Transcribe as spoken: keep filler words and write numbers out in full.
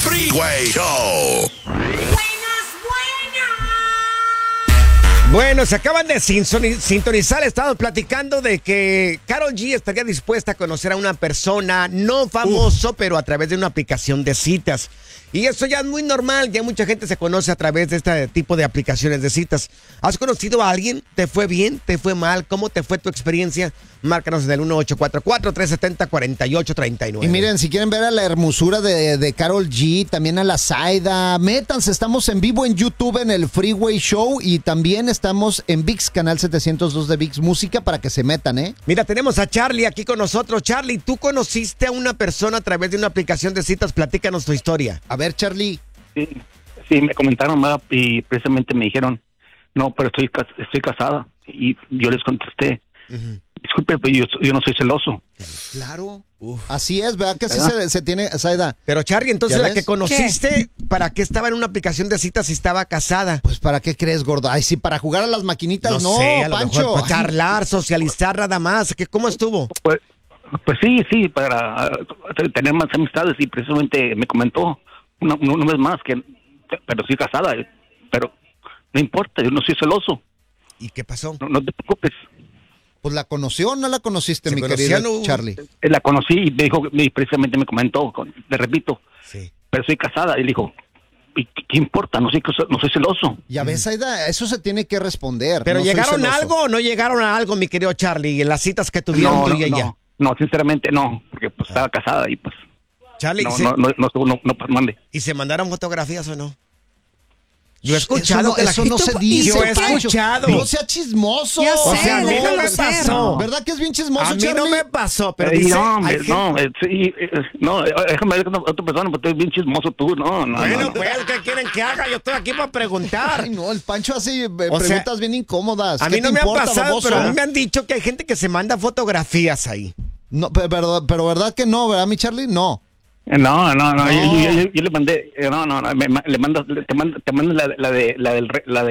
Freeway Show. Bueno, se acaban de sintonizar, estamos platicando de que Karol G estaría dispuesta a conocer a una persona no famoso, Uf. pero a través de una aplicación de citas. Y eso ya es muy normal, ya mucha gente se conoce a través de este tipo de aplicaciones de citas. ¿Has conocido a alguien? ¿Te fue bien? ¿Te fue mal? ¿Cómo te fue tu experiencia? Márcanos en el uno ocho cuatro cuatro, tres siete cero, cuatro ocho tres nueve. Y miren, si quieren ver a la hermosura de, de Karol G, también a la Zaida, métanse, estamos en vivo en YouTube en el Freeway Show y también estamos en ViX, canal setecientos dos de ViX Música, para que se metan, ¿eh? Mira, tenemos a Charlie aquí con nosotros. Charlie, ¿tú conociste a una persona a través de una aplicación de citas? Platícanos tu historia. A ver, Charlie. Sí, sí, me comentaron más y precisamente me dijeron, no, pero estoy estoy casada. Y yo les contesté, uh-huh. disculpe, pero yo, yo no soy celoso. Claro. Uf. Así es, ¿verdad? Que así se, se tiene esa edad. Pero Charlie, entonces la que conociste, ¿qué? ¿Para qué estaba en una aplicación de citas si estaba casada? Pues ¿para qué crees, gordo? Ay, sí, para jugar a las maquinitas, no, no sé, a Pancho. Lo mejor para charlar, socializar nada más. ¿Qué, ¿Cómo estuvo? Pues, pues sí, sí, para uh, tener más amistades y precisamente me comentó una, una vez más que, pero estoy casada, pero no importa, yo no soy celoso. ¿Y qué pasó? No, no te preocupes. Pues la conoció o no la conociste, mi querido no... Charlie. La conocí y me dijo, y precisamente me comentó, le repito, sí. pero soy casada. Y le dijo, ¿y qué, qué importa? No soy, no soy celoso. Ya ves, Aida, eso se tiene que responder. ¿Pero no llegaron a algo o no llegaron a algo, mi querido Charlie, en las citas que tuvieron no, tú no, y ella? No, no, sinceramente no, porque pues estaba casada y pues... Charlie, no, ¿sí? no, no, no, no, no, no, mande. ¿Y se mandaron fotografías o no? Yo he escuchado eso no, que la eso gente... no se dice. Yo he escuchado. No sea chismoso. Ya sé, o sea, a mí no me ser. pasó. ¿Verdad que es bien chismoso, A mí Charlie? no me pasó, pero eh, dice... No, hombre, gente... no, eh, sí, eh, no, eh, déjame ver con otra persona, porque eres bien chismoso tú, no, no. Bueno, no, no. pues, ¿qué quieren que haga? Yo estoy aquí para preguntar. Ay, no, el Pancho hace eh, O preguntas sea, bien incómodas. A mí no me importa, ha pasado, baboso? pero a mí me han dicho que hay gente que se manda fotografías ahí. No, pero, pero, pero ¿verdad que no, verdad, mi Charlie? No. No, no, no, No. Yo, yo, yo, yo le mandé, no, no, no me, me, le mando, te mando, te mando la, la de, la del, la de